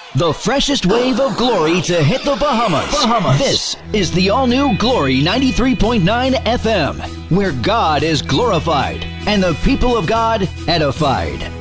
The freshest wave of glory to hit the Bahamas. This is the all-new Glory 93.9 FM, where God is glorified and the people of God edified.